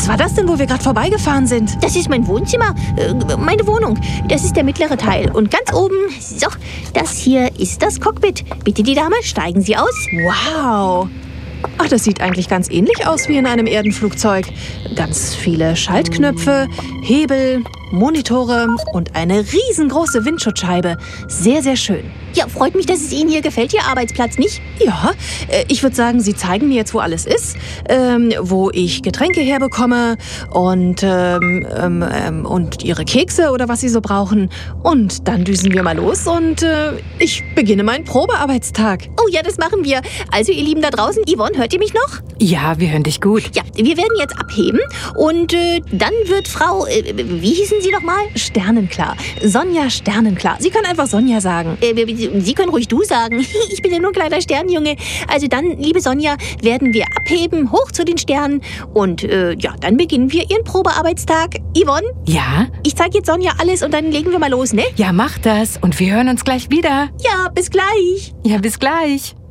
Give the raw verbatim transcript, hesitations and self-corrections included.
Was war das denn, wo wir gerade vorbeigefahren sind? Das ist mein Wohnzimmer, äh, meine Wohnung. Das ist der mittlere Teil. Und ganz oben, so, das hier ist das Cockpit. Bitte, die Dame, steigen Sie aus. Wow. Ach, das sieht eigentlich ganz ähnlich aus wie in einem Erdenflugzeug. Ganz viele Schaltknöpfe, Hebel, Monitore und eine riesengroße Windschutzscheibe. Sehr, sehr schön. Ja, freut mich, dass es Ihnen hier gefällt, Ihr Arbeitsplatz, nicht? Ja, äh, ich würde sagen, Sie zeigen mir jetzt, wo alles ist, ähm, wo ich Getränke herbekomme und, ähm, ähm, ähm, und Ihre Kekse oder was Sie so brauchen. Und dann düsen wir mal los und äh, ich beginne meinen Probearbeitstag. Oh ja, das machen wir. Also, ihr Lieben da draußen, Yvonne, hört ihr mich noch? Ja, wir hören dich gut. Ja, wir werden jetzt abheben und äh, dann wird Frau, äh, wie hießen Sie nochmal? Sternenklar. Sonja Sternenklar. Sie können einfach Sonja sagen. Äh, Sie können ruhig du sagen. Ich bin ja nur ein kleiner Sternjunge. Also dann, liebe Sonja, werden wir abheben, hoch zu den Sternen. Und äh, ja, dann beginnen wir Ihren Probearbeitstag. Yvonne? Ja? Ich zeige jetzt Sonja alles und dann legen wir mal los, ne? Ja, mach das. Und wir hören uns gleich wieder. Ja, bis gleich. Ja, bis gleich.